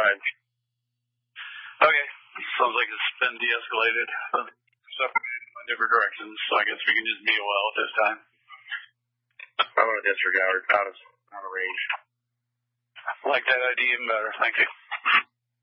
side. Okay. Sounds like it's been de-escalated. Separated in different directions, so I guess we can just BOL at this time. I'm going to disregard out of range. I like that idea even better. Thank you.